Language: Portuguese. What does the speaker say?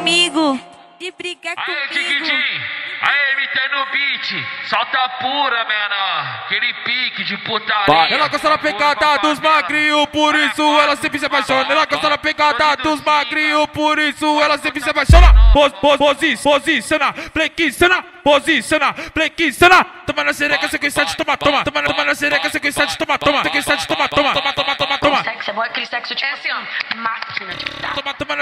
comigo, de brigar comigo. Aê, Tiquitim, aê, MT no beat, solta pura, menor, aquele pique de putaria. Ela gosta da pegada dos magrinhos, por isso ela sempre se apaixona. Ela gosta da pegada dos magrinhos, por isso ela sempre se apaixona. Posiciona, flexiona, posiciona, flexiona. Toma na sereca, sequência de toma.